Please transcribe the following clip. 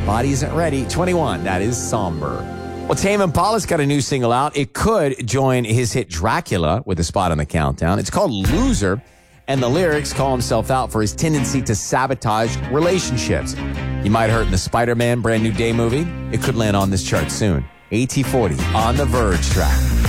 Body isn't ready. 21, that is somber. Well, Tame Impala's got a new single out. It could join his hit Dracula with a spot on the countdown. It's called Loser, and the lyrics call himself out for his tendency to sabotage relationships. You might have heard in the Spider-Man Brand New Day movie. It could land on this chart soon. AT40 on the Verge track.